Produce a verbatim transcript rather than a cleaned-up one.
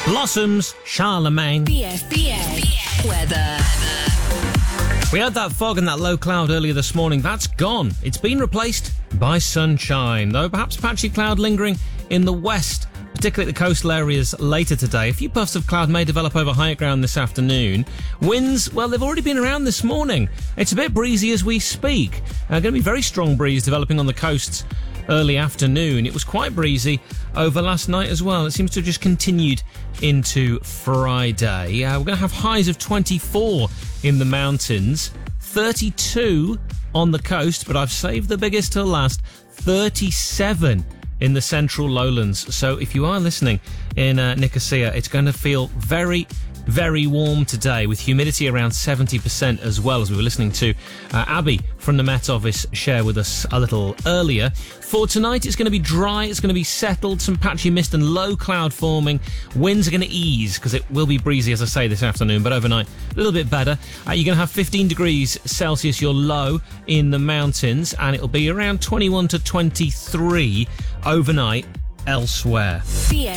Blossoms, Charlemagne. B F B A weather. We had that fog and that low cloud earlier this morning. That's gone. It's been replaced by sunshine, though perhaps patchy cloud lingering in the west, particularly at the coastal areas later today. A few puffs of cloud may develop over higher ground this afternoon. Winds, well, they've already been around this morning. It's a bit breezy as we speak. Uh, going to be very strong breeze developing on the coasts early afternoon. It was quite breezy over last night as well. It seems to have just continued into Friday. Uh, we're going to have highs of twenty-four in the mountains, thirty-two on the coast, but I've saved the biggest till last, thirty-seven in the central lowlands. So if you are listening in uh, Nicosia, it's going to feel very, very warm today, with humidity around seventy percent as well, as we were listening to uh, Abby from the Met Office share with us a little earlier. For tonight, it's going to be dry, it's going to be settled, some patchy mist and low cloud forming. Winds are going to ease, because it will be breezy, as I say, this afternoon, but overnight, a little bit better. Uh, you're going to have fifteen degrees Celsius, your low in the mountains, and it'll be around twenty-one to twenty-three overnight elsewhere. B